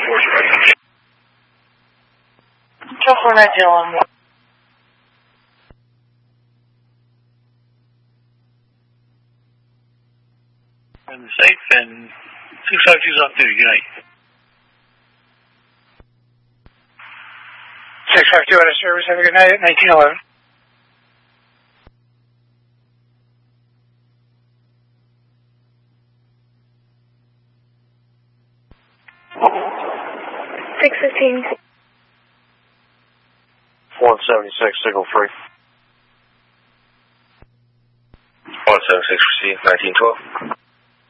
4's ready. Control 490 And safe and 652's off duty. Good night. 652 out of service. Have a good night at 1911. $615. 176, signal free. 176, receive 1912.